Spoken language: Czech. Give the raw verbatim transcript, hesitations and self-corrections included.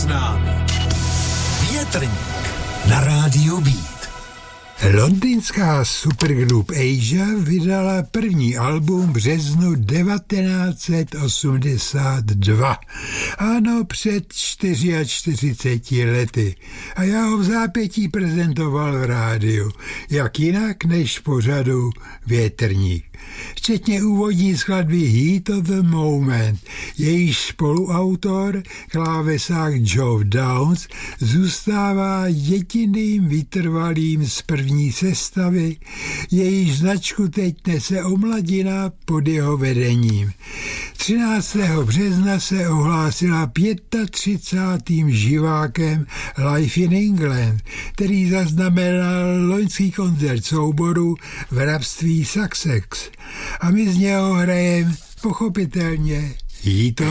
námi. Větrník na rádiu Beat. Londýnská supergroup Asia vydala první album v březnu devatenáct set osmdesát dva. Ano, před čtyřiceti čtyřmi lety. A já ho v zápětí prezentoval v rádiu. Jak jinak než v pořadu Větrník. Včetně úvodní skladby Heat of the Moment, jejíž spoluautor, klávesák Geoff Downes, zůstává jediným vytrvalým z první sestavy, jejíž značku teď nese omladina pod jeho vedením. třináctého března se ohlásila třicátým pátým živákem Live in England, který zaznamenal loňský koncert souboru v hrabství Sussex. A my z něho hrajeme pochopitelně Heat